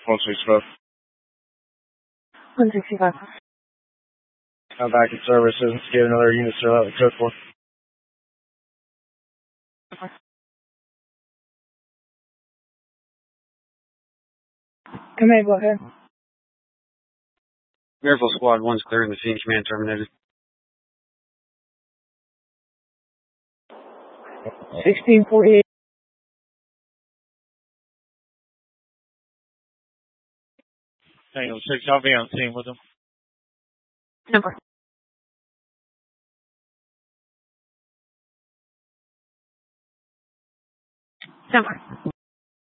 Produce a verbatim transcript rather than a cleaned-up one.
one sixty-five. one sixty-five. I'm back in services. Let's get another unit still out of the code for. Command, go ahead. Maryville Squad one's clear and the scene. Command terminated. sixteen forty-eight. Tango six, I'll be on scene with them. Number. Number.